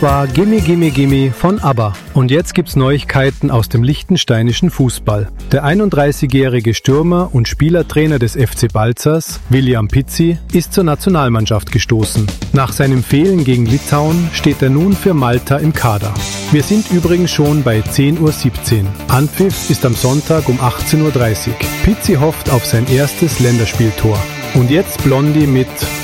war Gimme Gimme Gimme von ABBA. Und jetzt gibt's Neuigkeiten aus dem liechtensteinischen Fußball. Der 31-jährige Stürmer und Spielertrainer des FC Balzers, William Pizzi, ist zur Nationalmannschaft gestoßen. Nach seinem Fehlen gegen Litauen steht er nun für Malta im Kader. Wir sind übrigens schon bei 10:17 Uhr. Anpfiff ist am Sonntag um 18:30 Uhr. Pizzi hofft auf sein erstes Länderspieltor. Und jetzt Blondie mit